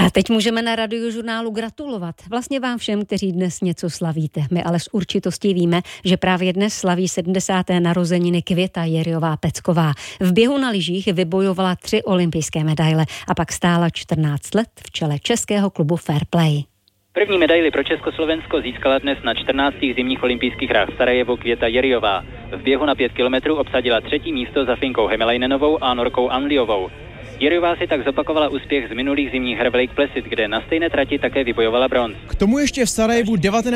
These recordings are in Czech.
A teď můžeme na Radiožurnálu gratulovat. Vlastně vám všem, kteří dnes něco slavíte. My ale s určitostí víme, že právě dnes slaví 70. narozeniny Květa Jiryová-Pecková. V běhu na lyžích vybojovala 3 olympijské medaile a pak stála 14 let v čele českého klubu Fair Play. První medaili pro Československo získala dnes na 14. zimních olympijských hrách v Sarajevu Květa Jiryová. V běhu na 5 kilometrů obsadila 3. místo za Finkou Hämäläinenovou a Norkou Andliovou. Jiryová si tak zopakovala úspěch z minulých zimních her v Lake Placid, kde na stejné trati také vybojovala bronz. K tomu ještě v Sarajevu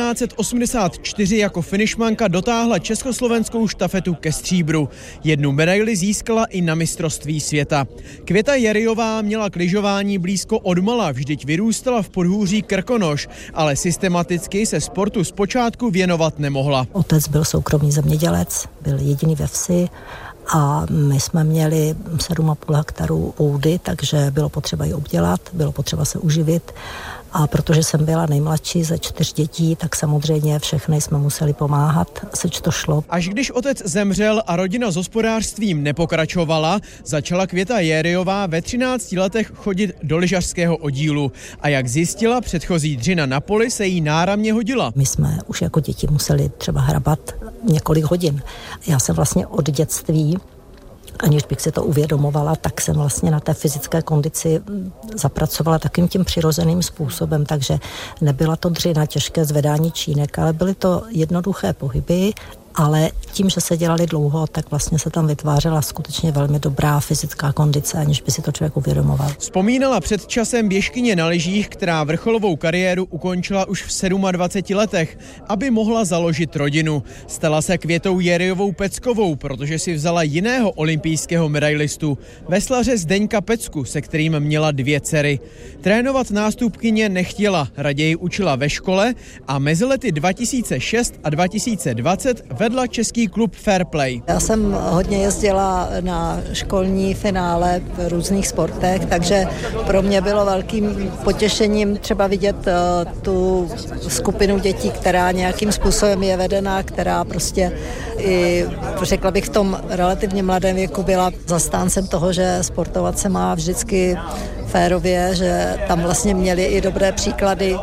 1984 jako finišmanka dotáhla československou štafetu ke stříbru. 1 medaili získala i na mistrovství světa. Květa Jiryová měla k lyžování blízko odmala, vždyť vyrůstala v podhůří Krkonoš, ale systematicky se sportu zpočátku věnovat nemohla. Otec byl soukromý zemědělec, byl jediný ve vsi. A my jsme měli 7,5 hektarů půdy, takže bylo potřeba ji obdělat, bylo potřeba se uživit. A protože jsem byla nejmladší ze 4 dětí, tak samozřejmě všechny jsme museli pomáhat, seč to šlo. Až když otec zemřel a rodina s hospodářstvím nepokračovala, začala Květa Jiryová ve 13 letech chodit do lyžařského oddílu. A jak zjistila předchozí dřina na poli, se jí náramně hodila. My jsme už jako děti museli třeba hrabat několik hodin. Já jsem vlastně od dětství, aniž bych si to uvědomovala, tak jsem vlastně na té fyzické kondici zapracovala takým tím přirozeným způsobem, takže nebyla to dřina, těžké zvedání čínek, ale byly to jednoduché pohyby, ale tím, že se dělali dlouho, tak vlastně se tam vytvářela skutečně velmi dobrá fyzická kondice, aniž by si to člověk uvědomoval. Vzpomínala před časem běžkyně na lyžích, která vrcholovou kariéru ukončila už v 27 letech, aby mohla založit rodinu. Stala se Květou Jiryovou-Peckovou, protože si vzala jiného olympijského medailistu, veslaře Zdeňka Pecku, se kterým měla 2 dcery. Trénovat nástupkyně nechtěla, raději učila ve škole a mezi lety 2006 a 2020 vedla český klub Fair Play. Já jsem hodně jezdila na školní finále v různých sportech, takže pro mě bylo velkým potěšením třeba vidět tu skupinu dětí, která nějakým způsobem je vedená, která prostě i, řekla bych, v tom relativně mladém věku byla zastáncem toho, že sportovat se má vždycky férově, že tam vlastně měli i dobré příklady.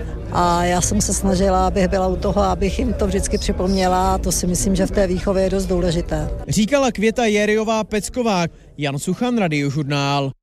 A já jsem se snažila, abych byla u toho, abych jim to vždycky připomněla. To si myslím, že v té výchově je dost důležité. Říkala Květa Jiryová-Pecková. Jan Suchan, Radiožurnál.